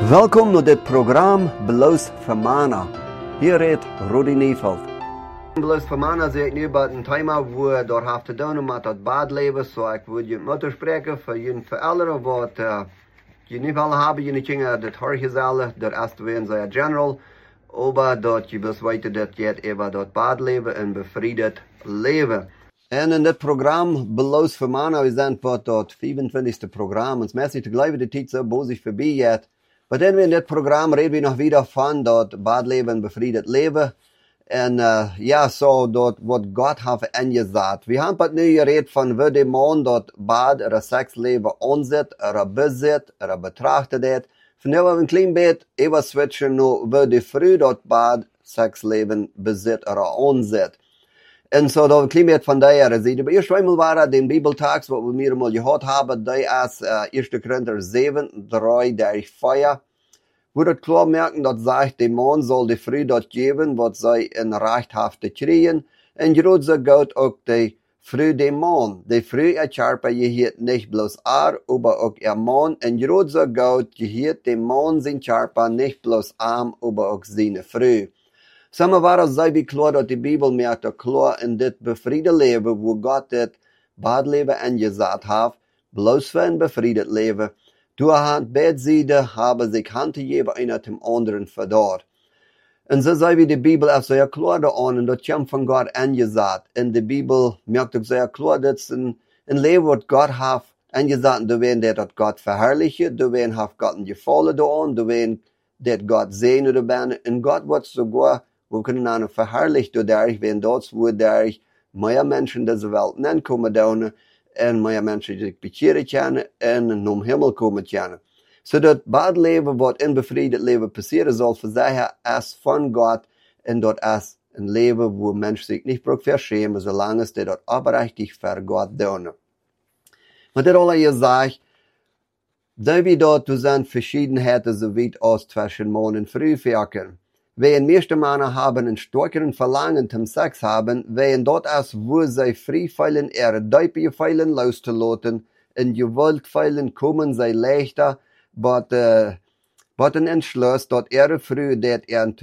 Welkom naar dit programma Bloos voor Mana. Hier redt Rudi Nieveld. Bloos voor Mana zeg ik nu bij een thema waar dat heeft te doen met het badleven. Zo ik wil je moeten spreken voor jullie verälderen wat je niet willen hebben. Jullie kunnen dat hergezellen, dat is de wens zijn general. Maar dat je best weten dat je even dat badleven en bevrijd leven. En in dit programma Bloos voor Mana, we zijn voor dat 25e programma. Het is meestal tegelijk de tijd zo boos voorbij gaat. Maar dan in dit programma reden we nog wieder van dat badleven en bevrijd leven. En zo dat wat God heeft ingezet. We hebben het nu gereed van wie de man dat bad, seksleven onzet, bezit, betrachtet het. Vandaar we een klein beetje even switchen naar wie de vrouw dat bad, seksleven bezit, onzet. En zo dat we een klein beetje van daar zien. Maar eerst eenmaal waren de Bibeltags, wat we meer gehad hebben, die is 1 Korinther 7, 3, 4. We het klar merken, dat zegt, de man zal de vrouw dat geven, wat zij in recht heeft te krijgen. En groot zo gaat ook de vrouw de man. De vrouw ercharpe je hier niet bloos maar ook man. En groot zo gaat je hier de man zijn charpe niet bloos maar ook zijn vrouw. Samen waren zij bij klaar dat de Bibel merkt, klaar in dit bevriede leven, wo God dit badleven ingezet heeft, bloos voor een bevrijd leven. Door hand beide zijden hebben zich hand te geven, einer dem anderen verdort. En zo zei we de Bibel als zeer klaar aan, en dat komt van God ingezet. En de Bibel merkt ook zeer klaar dat het een leven wat God heeft ingezet, doorheen dat God verherrlichen, doorheen heeft God een gevallen aan, doorheen dat God zegenen ben. En God wordt sogar, we kunnen aan verherrlicht door derg, wenn dat wo derg meer mensen deze wereld inkomen doen, en meer mensen zich bekeren kunnen en naar hemel komen kunnen. Zodat badleven wat in bevrijd leven passeren zal, voor zij is van God en dat is een leven waar mensen zich niet voor verschämen, zolang ze dat oprechtig voor God doen. Maar dit al je zegt, dat we dat er zijn verschiedenheden zo weit als zwischen Mann und Frau werken. Wij in meeste Männer haben een stärkeren Verlangen zum Sex haben, wij dat is wo zij vrij feilen, duipje feilen los te laten, in gewalt feilen komen zij leichter, wat een Entschluss, dat Frau dat